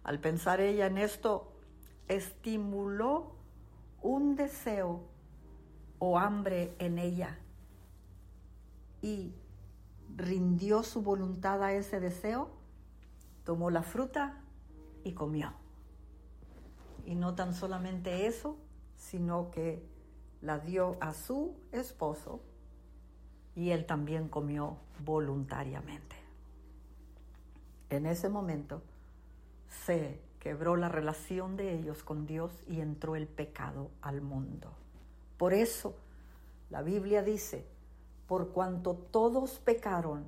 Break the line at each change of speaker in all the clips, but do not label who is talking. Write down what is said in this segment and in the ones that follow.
Al pensar ella en esto, estimuló un deseo o hambre en ella y rindió su voluntad a ese deseo, tomó la fruta y comió. Y no tan solamente eso, sino que la dio a su esposo y él también comió voluntariamente. En ese momento se quebró la relación de ellos con Dios y entró el pecado al mundo. Por eso la Biblia dice, por cuanto todos pecaron,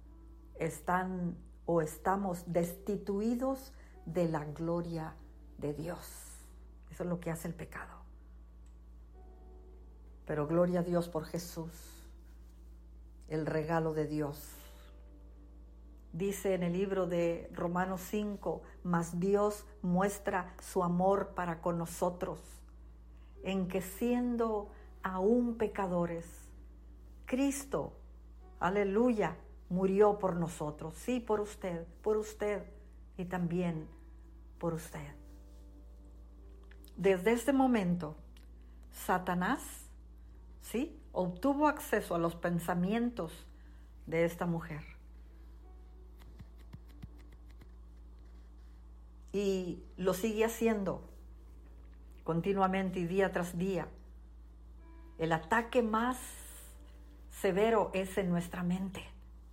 estamos destituidos de la gloria de Dios. Eso es lo que hace el pecado. Pero gloria a Dios por Jesús, el regalo de Dios. Dice en el libro de Romanos 5, mas Dios muestra su amor para con nosotros, en que siendo aún pecadores, Cristo, aleluya, murió por nosotros. Sí, por usted y también por usted. Desde este momento, Satanás, ¿sí?, obtuvo acceso a los pensamientos de esta mujer. Y lo sigue haciendo continuamente y día tras día. El ataque más severo es en nuestra mente.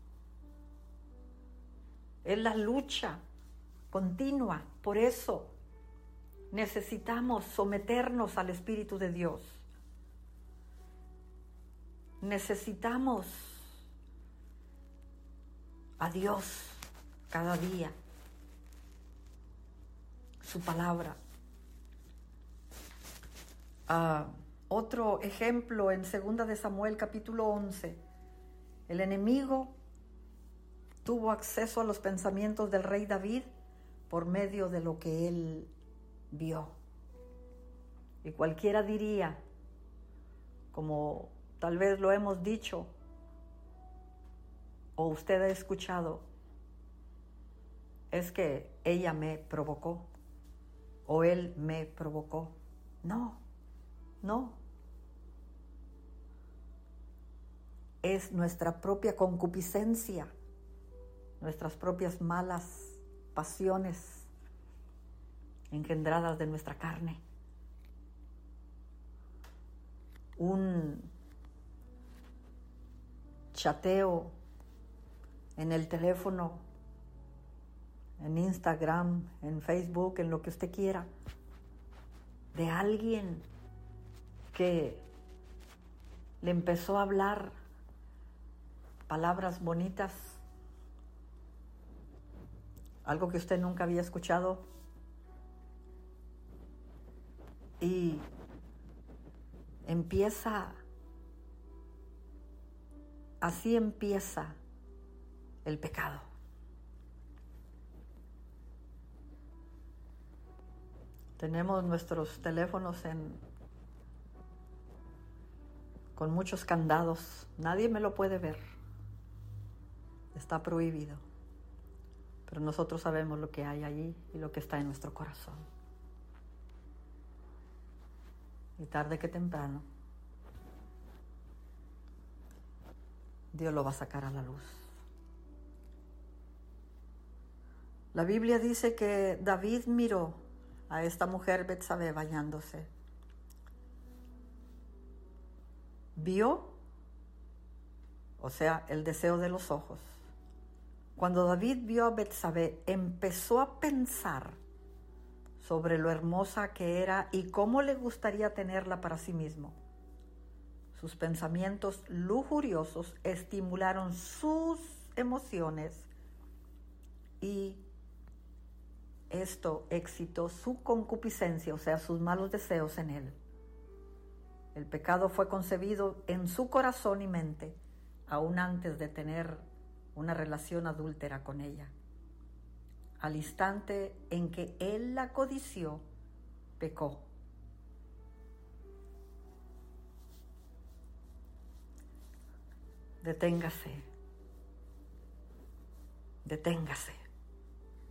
Es la lucha continua. Por eso necesitamos someternos al Espíritu de Dios. Necesitamos a Dios cada día, su palabra. Otro ejemplo en 2 de Samuel capítulo 11. El enemigo tuvo acceso a los pensamientos del rey David por medio de lo que él vio. Y cualquiera diría, como tal vez lo hemos dicho o usted ha escuchado, es que ella me provocó o él me provocó. No. Es nuestra propia concupiscencia, nuestras propias malas pasiones engendradas de nuestra carne. Un chateo en el teléfono, en Instagram, en Facebook, en lo que usted quiera, de alguien que le empezó a hablar palabras bonitas, algo que usted nunca había escuchado, y así empieza el pecado. Tenemos nuestros teléfonos con muchos candados. Nadie me lo puede ver. Está prohibido. Pero nosotros sabemos lo que hay allí y lo que está en nuestro corazón. Y tarde que temprano, Dios lo va a sacar a la luz. La Biblia dice que David miró a esta mujer Betsabé bañándose. Vio, o sea, el deseo de los ojos. Cuando David vio a Betsabé, empezó a pensar sobre lo hermosa que era y cómo le gustaría tenerla para sí mismo. Sus pensamientos lujuriosos estimularon sus emociones y esto excitó su concupiscencia, o sea, sus malos deseos en él. El pecado fue concebido en su corazón y mente, aún antes de tener una relación adúltera con ella. Al instante en que él la codició, pecó. Deténgase.